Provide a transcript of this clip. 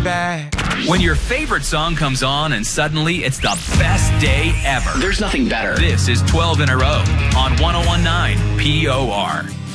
back. When your favorite song comes on and suddenly it's the best day ever. There's nothing better. This is 12 in a row on 1019 POR.